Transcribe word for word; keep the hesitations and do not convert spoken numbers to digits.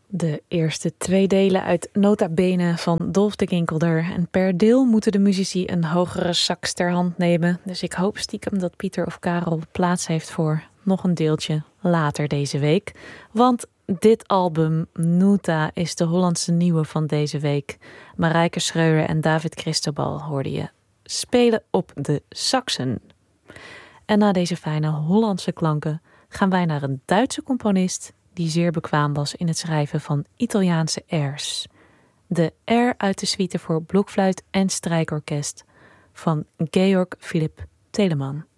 De eerste twee delen uit Nota Bene van Dolf de Kinkelder. En per deel moeten de muzici een hogere sax ter hand nemen. Dus ik hoop stiekem dat Pieter of Karel plaats heeft voor nog een deeltje later deze week. Want dit album, Nuta, is de Hollandse nieuwe van deze week. Marijke Schreuder en David Cristobal hoorde je spelen op de saxen. En na deze fijne Hollandse klanken gaan wij naar een Duitse componist die zeer bekwaam was in het schrijven van Italiaanse airs. De air uit de suite voor blokfluit en strijkorkest van Georg Philipp Telemann.